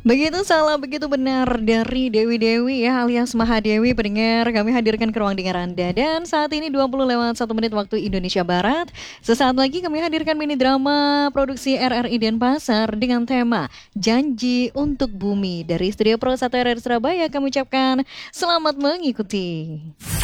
Begitu salah, begitu benar dari Dewi Dewi ya alias Mahadewi pendengar kami hadirkan ke ruang dengar Anda dan saat ini 20 lewat 1 menit waktu Indonesia Barat. Sesaat lagi kami hadirkan mini drama produksi RRI Denpasar dengan tema Janji untuk Bumi dari Studio Pro 1 RRI Surabaya. Kami ucapkan selamat mengikuti.